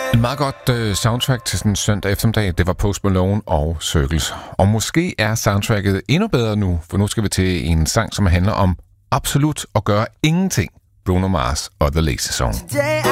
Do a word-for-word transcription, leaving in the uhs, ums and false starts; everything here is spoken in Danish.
En meget godt øh, soundtrack til sådan en søndag eftermiddag, det var Post Malone og Circles. Og måske er soundtracket endnu bedre nu, for nu skal vi til en sang, som handler om absolut at gøre ingenting. Bruno Mars og The Lazy Song.